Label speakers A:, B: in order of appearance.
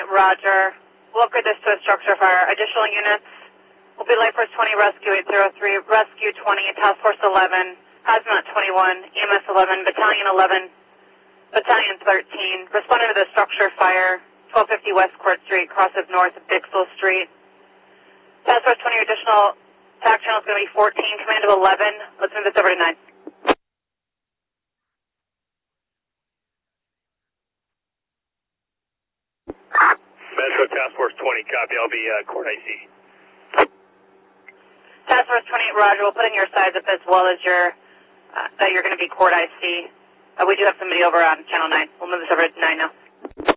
A: Roger. We'll upgrade this to a structure fire. Additional units will be Light Force 20, Rescue 803, Rescue 20, Task Force 11, Hazmat 21, EMS 11, Battalion 11, Battalion 13. Responding to the structure fire, 1250 West Court Street, cross of North Bixel Street. Task Force 20, additional TAC channel is going to be 14, command of 11. Let's move this over to 9.
B: Metro Task Force 20, copy. I'll be court IC.
A: Task Force 28, Roger. We'll put in your size up as well as your that you're going to be court IC. We do have somebody over on channel 9. We'll move this over to 9 now.